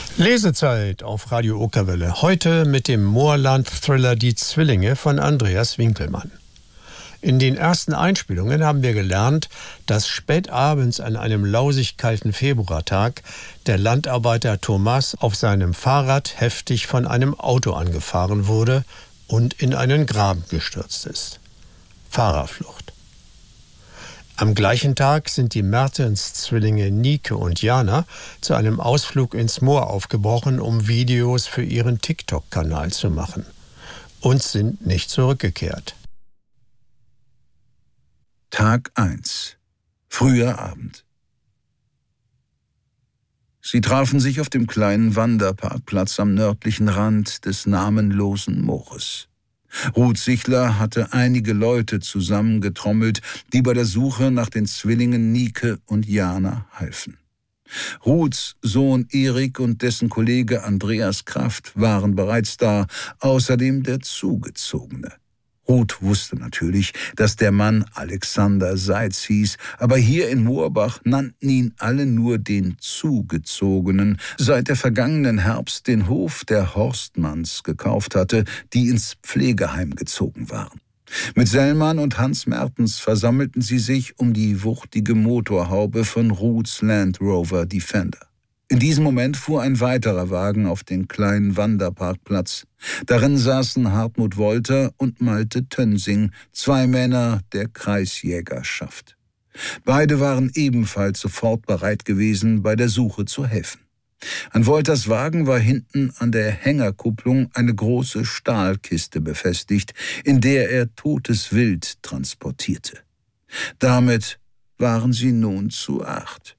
Lesezeit auf Radio Okerwelle. Heute mit dem Moorland-Thriller Die Zwillinge von Andreas Winkelmann. In den ersten Einspielungen haben wir gelernt, dass spät abends an einem lausig kalten Februartag der Landarbeiter Thomas auf seinem Fahrrad heftig von einem Auto angefahren wurde und in einen Graben gestürzt ist. Fahrerflucht. Am gleichen Tag sind die Mertens-Zwillinge Nike und Jana zu einem Ausflug ins Moor aufgebrochen, um Videos für ihren TikTok-Kanal zu machen. Und sind nicht zurückgekehrt. Tag 1. Früher Abend. Sie trafen sich auf dem kleinen Wanderparkplatz am nördlichen Rand des namenlosen Moores. Ruth Sichler hatte einige Leute zusammengetrommelt, die bei der Suche nach den Zwillingen Nike und Jana halfen. Ruths Sohn Erik und dessen Kollege Andreas Kraft waren bereits da, außerdem der Zugezogene. Ruth wusste natürlich, dass der Mann Alexander Seitz hieß, aber hier in Moorbach nannten ihn alle nur den Zugezogenen, seit er vergangenen Herbst den Hof der Horstmanns gekauft hatte, die ins Pflegeheim gezogen waren. Mit Sellmann und Hans Mertens versammelten sie sich um die wuchtige Motorhaube von Ruths Land Rover Defender. In diesem Moment fuhr ein weiterer Wagen auf den kleinen Wanderparkplatz. Darin saßen Hartmut Wolter und Malte Tönsing, 2 Männer der Kreisjägerschaft. Beide waren ebenfalls sofort bereit gewesen, bei der Suche zu helfen. An Wolters Wagen war hinten an der Hängerkupplung eine große Stahlkiste befestigt, in der er totes Wild transportierte. Damit waren sie nun zu 8.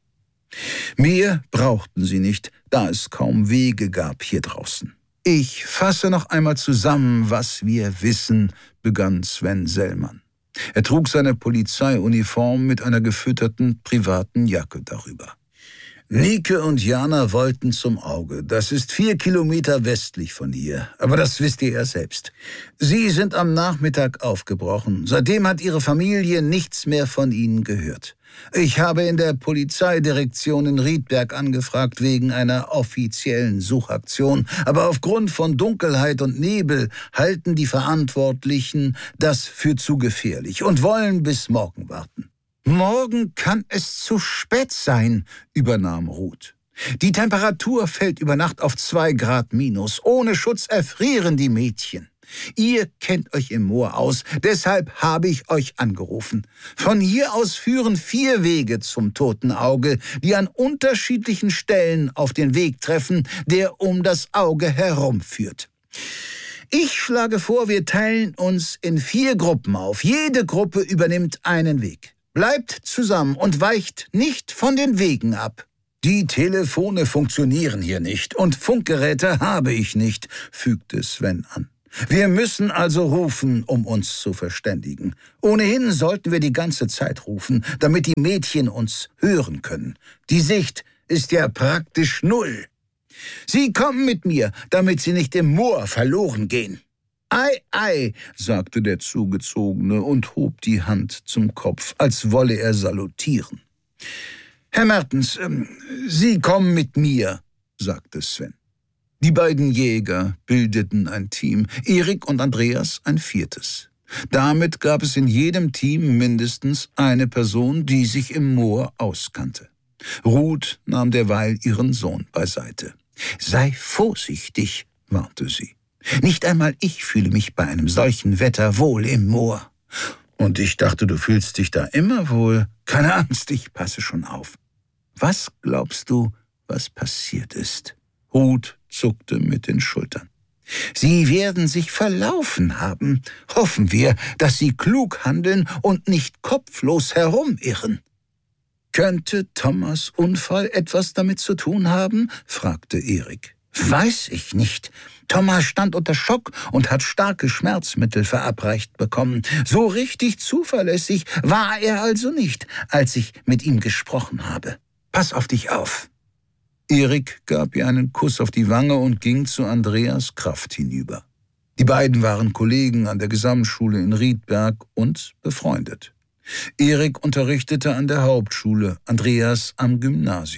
Mehr brauchten sie nicht, da es kaum Wege gab hier draußen. Ich fasse noch einmal zusammen, was wir wissen, begann Sven Sellmann. Er trug seine Polizeiuniform mit einer gefütterten privaten Jacke darüber. Nike und Jana wollten zum Auge. Das ist 4 Kilometer westlich von hier. Aber das wisst ihr ja selbst. Sie sind am Nachmittag aufgebrochen. Seitdem hat ihre Familie nichts mehr von ihnen gehört. Ich habe in der Polizeidirektion in Riedberg angefragt wegen einer offiziellen Suchaktion. Aber aufgrund von Dunkelheit und Nebel halten die Verantwortlichen das für zu gefährlich und wollen bis morgen warten. »Morgen kann es zu spät sein«, übernahm Ruth. »Die Temperatur fällt über Nacht auf 2 Grad minus. Ohne Schutz erfrieren die Mädchen. Ihr kennt euch im Moor aus, deshalb habe ich euch angerufen. Von hier aus führen 4 Wege zum Toten Auge, die an unterschiedlichen Stellen auf den Weg treffen, der um das Auge herumführt. Ich schlage vor, wir teilen uns in 4 Gruppen auf. Jede Gruppe übernimmt einen Weg. Bleibt zusammen und weicht nicht von den Wegen ab.« »Die Telefone funktionieren hier nicht und Funkgeräte habe ich nicht«, fügte Sven an. »Wir müssen also rufen, um uns zu verständigen. Ohnehin sollten wir die ganze Zeit rufen, damit die Mädchen uns hören können. Die Sicht ist ja praktisch 0. Sie kommen mit mir, damit sie nicht im Moor verloren gehen.« »Ei, ei«, sagte der Zugezogene und hob die Hand zum Kopf, als wolle er salutieren. »Herr Mertens, Sie kommen mit mir«, sagte Sven. Die beiden Jäger bildeten ein Team, Erik und Andreas ein 4. Damit gab es in jedem Team mindestens eine Person, die sich im Moor auskannte. Ruth nahm derweil ihren Sohn beiseite. »Sei vorsichtig«, warnte sie. »Nicht einmal ich fühle mich bei einem solchen Wetter wohl im Moor.« »Und ich dachte, du fühlst dich da immer wohl.« »Keine Angst, ich passe schon auf.« »Was glaubst du, was passiert ist?« Ruth zuckte mit den Schultern. »Sie werden sich verlaufen haben. Hoffen wir, dass sie klug handeln und nicht kopflos herumirren.« »Könnte Thomas' Unfall etwas damit zu tun haben?« fragte Erik. »Weiß ich nicht. Thomas stand unter Schock und hat starke Schmerzmittel verabreicht bekommen. So richtig zuverlässig war er also nicht, als ich mit ihm gesprochen habe. Pass auf dich auf.« Erik gab ihr einen Kuss auf die Wange und ging zu Andreas Kraft hinüber. Die beiden waren Kollegen an der Gesamtschule in Riedberg und befreundet. Erik unterrichtete an der Hauptschule, Andreas am Gymnasium.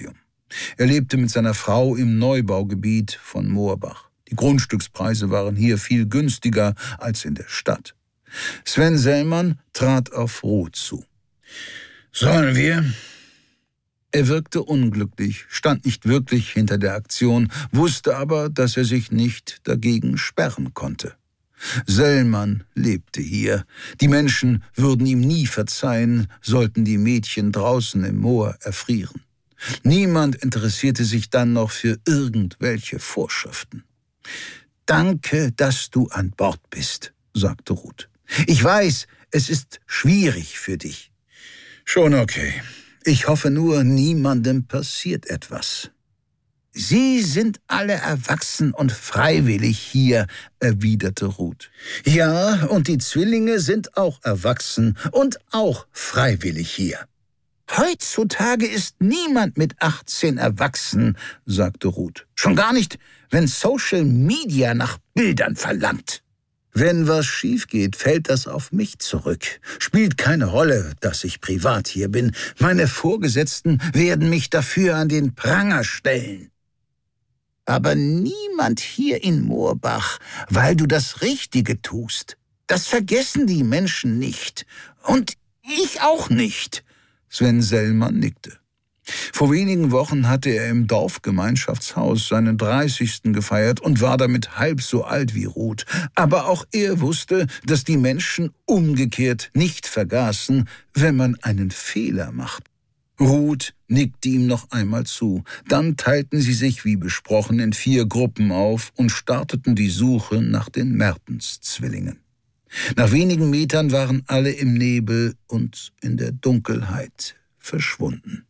Er lebte mit seiner Frau im Neubaugebiet von Moorbach. Die Grundstückspreise waren hier viel günstiger als in der Stadt. Sven Sellmann trat auf Ruth zu. »Sollen wir?« Er wirkte unglücklich, stand nicht wirklich hinter der Aktion, wusste aber, dass er sich nicht dagegen sperren konnte. Sellmann lebte hier. Die Menschen würden ihm nie verzeihen, sollten die Mädchen draußen im Moor erfrieren. Niemand interessierte sich dann noch für irgendwelche Vorschriften. »Danke, dass du an Bord bist«, sagte Ruth. »Ich weiß, es ist schwierig für dich.« »Schon okay. Ich hoffe nur, niemandem passiert etwas.« »Sie sind alle erwachsen und freiwillig hier«, erwiderte Ruth. »Ja, und die Zwillinge sind auch erwachsen und auch freiwillig hier.« »Heutzutage ist niemand mit 18 erwachsen«, sagte Ruth. »Schon gar nicht, wenn Social Media nach Bildern verlangt.« »Wenn was schief geht, fällt das auf mich zurück. Spielt keine Rolle, dass ich privat hier bin. Meine Vorgesetzten werden mich dafür an den Pranger stellen.« »Aber niemand hier in Moorbach, weil du das Richtige tust. Das vergessen die Menschen nicht. Und ich auch nicht.« Sven Sellmann nickte. Vor wenigen Wochen hatte er im Dorfgemeinschaftshaus seinen 30. gefeiert und war damit halb so alt wie Ruth. Aber auch er wusste, dass die Menschen umgekehrt nicht vergaßen, wenn man einen Fehler macht. Ruth nickte ihm noch einmal zu. Dann teilten sie sich wie besprochen in 4 Gruppen auf und starteten die Suche nach den Mertens-Zwillingen. Nach wenigen Metern waren alle im Nebel und in der Dunkelheit verschwunden.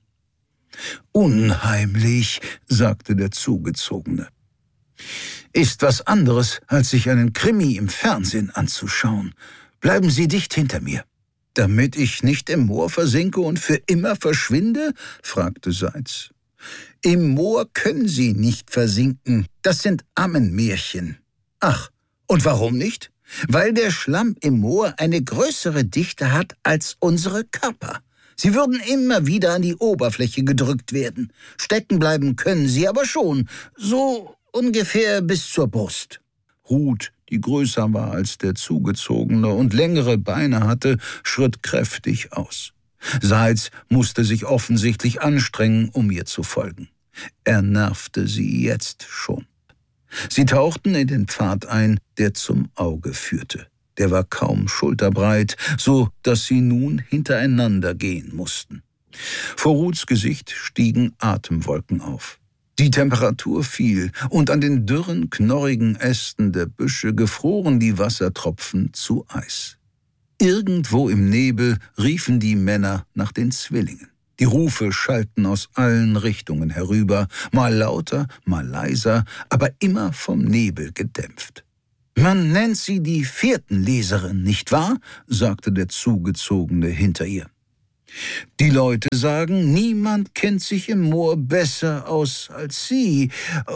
»Unheimlich«, sagte der Zugezogene. »Ist was anderes, als sich einen Krimi im Fernsehen anzuschauen. Bleiben Sie dicht hinter mir.« »Damit ich nicht im Moor versinke und für immer verschwinde?« fragte Seitz. »Im Moor können Sie nicht versinken. Das sind Ammenmärchen.« »Ach, und warum nicht?« »Weil der Schlamm im Moor eine größere Dichte hat als unsere Körper. Sie würden immer wieder an die Oberfläche gedrückt werden. Stecken bleiben können sie aber schon, so ungefähr bis zur Brust.« Ruth, die größer war als der Zugezogene und längere Beine hatte, schritt kräftig aus. Seitz musste sich offensichtlich anstrengen, um ihr zu folgen. Er nervte sie jetzt schon. Sie tauchten in den Pfad ein, der zum Auge führte. Der war kaum schulterbreit, so dass sie nun hintereinander gehen mussten. Vor Ruths Gesicht stiegen Atemwolken auf. Die Temperatur fiel, und an den dürren, knorrigen Ästen der Büsche gefroren die Wassertropfen zu Eis. Irgendwo im Nebel riefen die Männer nach den Zwillingen. Die Rufe schallten aus allen Richtungen herüber, mal lauter, mal leiser, aber immer vom Nebel gedämpft. »Man nennt sie die Fährtenleserin, nicht wahr?« sagte der Zugezogene hinter ihr. »Die Leute sagen, niemand kennt sich im Moor besser aus als sie.«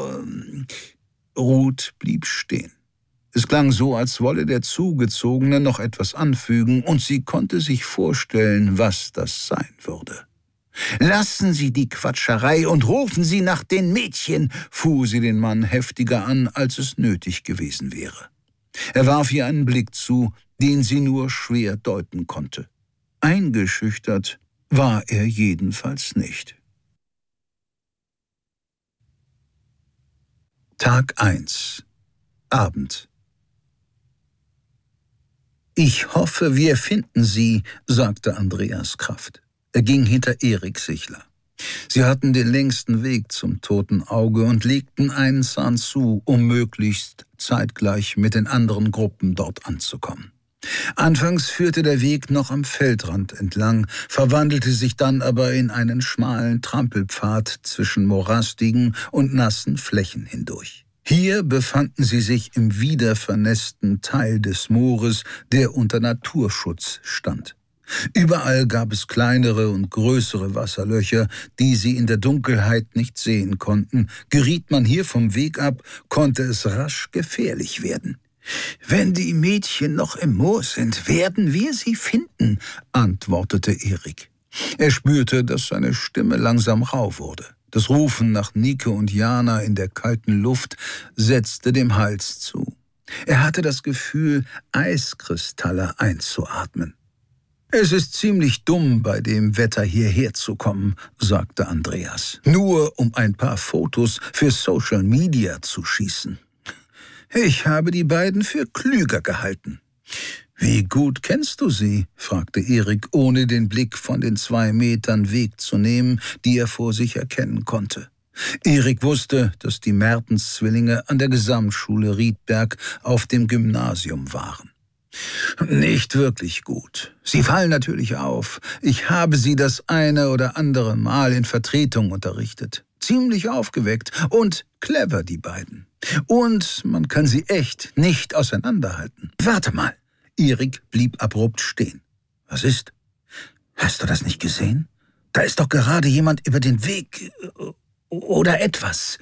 Ruth blieb stehen. Es klang so, als wolle der Zugezogene noch etwas anfügen, und sie konnte sich vorstellen, was das sein würde. »Lassen Sie die Quatscherei und rufen Sie nach den Mädchen«, fuhr sie den Mann heftiger an, als es nötig gewesen wäre. Er warf ihr einen Blick zu, den sie nur schwer deuten konnte. Eingeschüchtert war er jedenfalls nicht. Tag 1. Abend. »Ich hoffe, wir finden sie«, sagte Andreas Kraft. Er ging hinter Erik Sichler. Sie hatten den längsten Weg zum Toten Auge und legten einen Zahn zu, um möglichst zeitgleich mit den anderen Gruppen dort anzukommen. Anfangs führte der Weg noch am Feldrand entlang, verwandelte sich dann aber in einen schmalen Trampelpfad zwischen morastigen und nassen Flächen hindurch. Hier befanden sie sich im wiedervernässten Teil des Moores, der unter Naturschutz stand. Überall gab es kleinere und größere Wasserlöcher, die sie in der Dunkelheit nicht sehen konnten. Geriet man hier vom Weg ab, konnte es rasch gefährlich werden. »Wenn die Mädchen noch im Moor sind, werden wir sie finden«, antwortete Erik. Er spürte, dass seine Stimme langsam rau wurde. Das Rufen nach Nike und Jana in der kalten Luft setzte dem Hals zu. Er hatte das Gefühl, Eiskristalle einzuatmen. »Es ist ziemlich dumm, bei dem Wetter hierher zu kommen«, sagte Andreas. »Nur um ein paar Fotos für Social Media zu schießen. Ich habe die beiden für klüger gehalten.« »Wie gut kennst du sie?« fragte Erik, ohne den Blick von den 2 Metern Weg zu nehmen, die er vor sich erkennen konnte. Erik wusste, dass die Mertens-Zwillinge an der Gesamtschule Riedberg auf dem Gymnasium waren. »Nicht wirklich gut. Sie fallen natürlich auf. Ich habe sie das eine oder andere Mal in Vertretung unterrichtet. Ziemlich aufgeweckt und clever, die beiden. Und man kann sie echt nicht auseinanderhalten. Warte mal.« Erik blieb abrupt stehen. »Was ist? Hast du das nicht gesehen? Da ist doch gerade jemand über den Weg oder etwas.«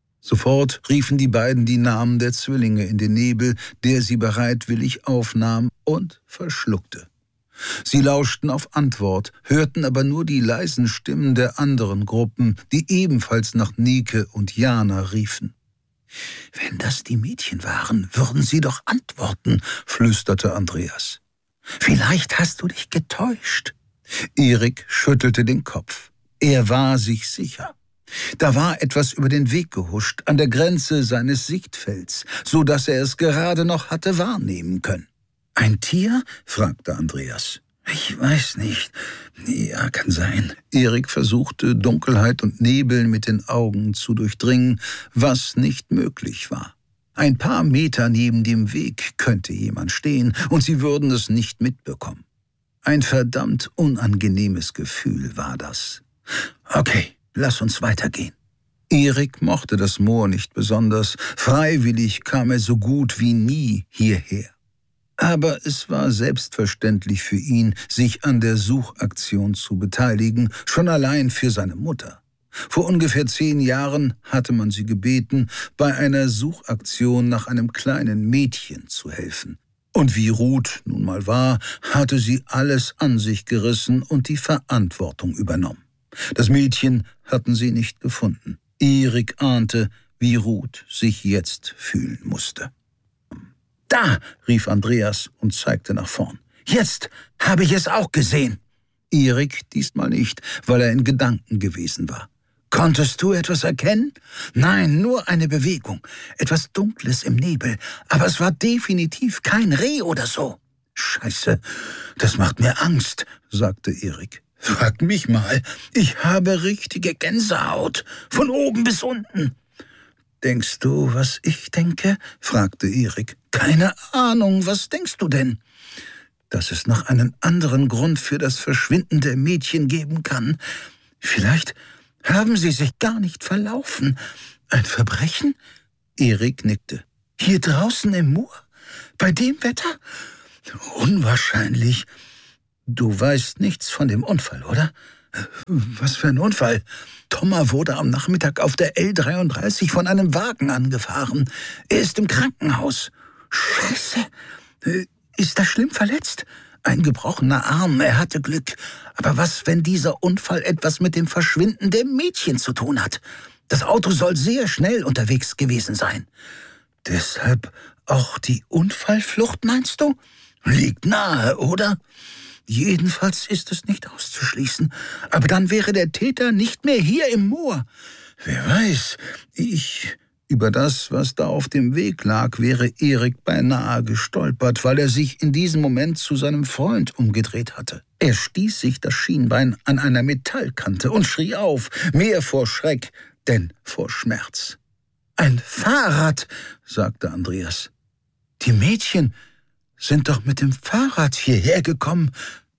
Sofort riefen die beiden die Namen der Zwillinge in den Nebel, der sie bereitwillig aufnahm und verschluckte. Sie lauschten auf Antwort, hörten aber nur die leisen Stimmen der anderen Gruppen, die ebenfalls nach Nike und Jana riefen. »Wenn das die Mädchen waren, würden sie doch antworten«, flüsterte Andreas. »Vielleicht hast du dich getäuscht.« Erik schüttelte den Kopf. Er war sich sicher. Da war etwas über den Weg gehuscht, an der Grenze seines Sichtfelds, so dass er es gerade noch hatte wahrnehmen können. »Ein Tier?« fragte Andreas. »Ich weiß nicht. Ja, kann sein.« Erik versuchte, Dunkelheit und Nebel mit den Augen zu durchdringen, was nicht möglich war. Ein paar Meter neben dem Weg könnte jemand stehen, und sie würden es nicht mitbekommen. Ein verdammt unangenehmes Gefühl war das. »Okay, lass uns weitergehen.« Erik mochte das Moor nicht besonders. Freiwillig kam er so gut wie nie hierher. Aber es war selbstverständlich für ihn, sich an der Suchaktion zu beteiligen, schon allein für seine Mutter. Vor ungefähr 10 Jahren hatte man sie gebeten, bei einer Suchaktion nach einem kleinen Mädchen zu helfen. Und wie Ruth nun mal war, hatte sie alles an sich gerissen und die Verantwortung übernommen. Das Mädchen hatten sie nicht gefunden. Erik ahnte, wie Ruth sich jetzt fühlen musste. »Da«, rief Andreas und zeigte nach vorn. »Jetzt habe ich es auch gesehen.« Erik diesmal nicht, weil er in Gedanken gewesen war. »Konntest du etwas erkennen?« »Nein, nur eine Bewegung. Etwas Dunkles im Nebel. Aber es war definitiv kein Reh oder so.« »Scheiße, das macht mir Angst«, sagte Erik. »Frag mich mal. Ich habe richtige Gänsehaut. Von oben bis unten.« »Denkst du, was ich denke?« fragte Erik. »Keine Ahnung, was denkst du denn?« »Dass es noch einen anderen Grund für das Verschwinden der Mädchen geben kann. Vielleicht haben sie sich gar nicht verlaufen. Ein Verbrechen?« Erik nickte. »Hier draußen im Moor? Bei dem Wetter? Unwahrscheinlich. Du weißt nichts von dem Unfall, oder?« »Was für ein Unfall?« »Thomas wurde am Nachmittag auf der L33 von einem Wagen angefahren. Er ist im Krankenhaus.« »Scheiße. Ist er schlimm verletzt?« »Ein gebrochener Arm, er hatte Glück. Aber was, wenn dieser Unfall etwas mit dem Verschwinden der Mädchen zu tun hat? Das Auto soll sehr schnell unterwegs gewesen sein.« »Deshalb auch die Unfallflucht, meinst du?« »Liegt nahe, oder?« »Jedenfalls ist es nicht auszuschließen. Aber dann wäre der Täter nicht mehr hier im Moor. Wer weiß, Über das, was da auf dem Weg lag, wäre Erik beinahe gestolpert, weil er sich in diesem Moment zu seinem Freund umgedreht hatte. Er stieß sich das Schienbein an einer Metallkante und schrie auf, mehr vor Schreck denn vor Schmerz. »Ein Fahrrad«, sagte Andreas. »Die Mädchen sind doch mit dem Fahrrad hierher gekommen.